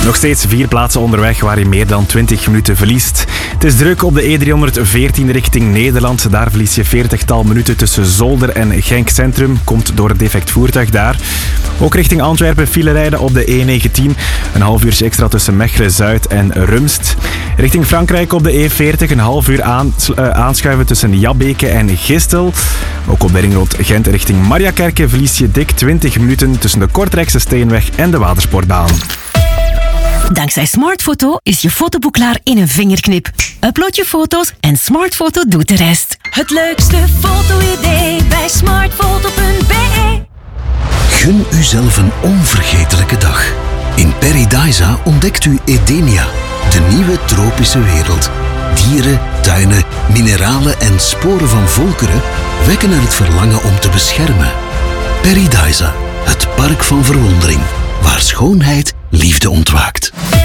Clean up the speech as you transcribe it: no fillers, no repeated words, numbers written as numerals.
Nog steeds 4 plaatsen onderweg waar je meer dan 20 minuten verliest. Het is druk op de E314 richting Nederland. Daar verlies je 40-tal minuten tussen Zolder en Genk Centrum. Komt door het defect voertuig daar. Ook richting Antwerpen file rijden op de E19. Een half uurtje extra tussen Mechelen-Zuid en Rumst. Richting Frankrijk op de E40 een half uur aanschuiven tussen Jabbeke en Gistel. Ook op de ringroad Gent richting Mariakerke verlies je dik 20 minuten tussen de Kortrijkse Steenweg en de Watersportbaan. Dankzij Smartfoto is je fotoboek klaar in een vingerknip. Upload je foto's en Smartfoto doet de rest. Het leukste foto-idee bij smartfoto.be. Gun uzelf een onvergetelijke dag. In Paradisa ontdekt u Edenia, de nieuwe tropische wereld. Dieren, tuinen, mineralen en sporen van volkeren wekken er het verlangen om te beschermen. Paradisa, het park van verwondering, waar schoonheid liefde ontwaakt.